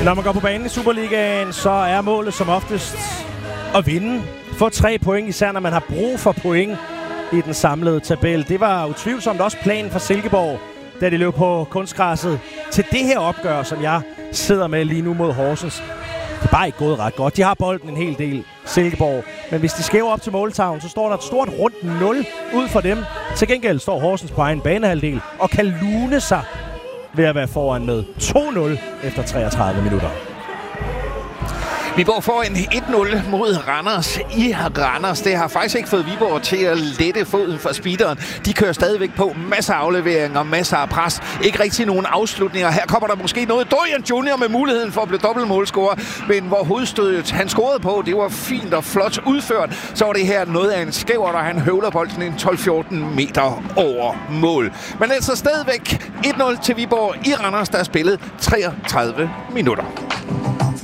Når man går på banen i Superligaen, så er målet som oftest at vinde. Få 3 point, især når man har brug for point i den samlede tabel. Det var utvivlsomt også planen for Silkeborg, da de løb på kunstgræsset til det her opgør, som jeg sidder med lige nu mod Horsens. Det er bare ikke gået ret godt. De har bolden en hel del, Silkeborg. Men hvis de skæver op til måltavlen, så står der et stort rundt 0 ud for dem. Til gengæld står Horsens på egen banehalvdel og kan lune sig ved at være foran med 2-0 efter 33 minutter. Viborg får en 1-0 mod Randers i Randers. Det har faktisk ikke fået Viborg til at lette foden for speederen. De kører stadigvæk på. Masser af afleveringer, masser af pres. Ikke rigtig nogen afslutninger. Her kommer der måske noget. Dorian Junior med muligheden for at blive dobbeltmålscorer. Men hvor hovedstødet han scorede på, det var fint og flot udført. Så var det her noget af en skæver, der han høvler bolden en 12-14 meter over mål. Men altså stadigvæk 1-0 til Viborg i Randers, der er spillet 33 minutter.